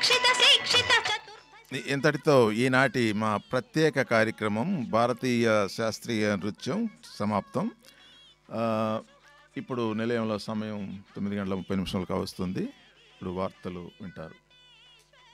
ఇంతటితో ఈనాటి మా ప్రత్యేక కార్యక్రమం భారతీయ శాస్త్రీయ నృత్యం సమాప్తం. ఇప్పుడు నిలయంలో సమయం 9:30 కావస్తుంది. ఇప్పుడు వార్తలు వింటారు.